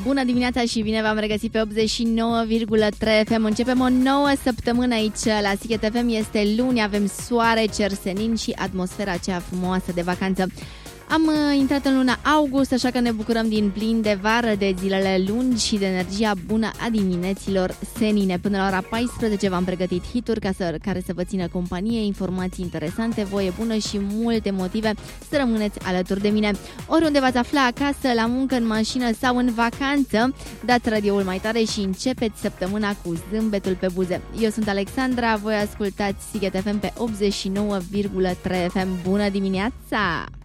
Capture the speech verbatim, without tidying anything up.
Bună dimineața și bine v-am regăsit pe optzeci și nouă virgulă trei F M. Începem o nouă săptămână aici la Sighet F M. Este luni, avem soare, cer senin și atmosfera aceea frumoasă de vacanță. Am uh, intrat în luna august, așa că ne bucurăm din plin de vară, de zilele lungi și de energia bună a dimineților senine. Până la ora paisprezece v-am pregătit hituri ca să, care să vă țină companie, informații interesante, voie bună și multe motive să rămâneți alături de mine. Oriunde v-ați afla, acasă, la muncă, în mașină sau în vacanță, dați radioul mai tare și începeți săptămâna cu zâmbetul pe buze. Eu sunt Alexandra, voi ascultați Sighet F M pe optzeci și nouă virgulă trei F M. Bună dimineața!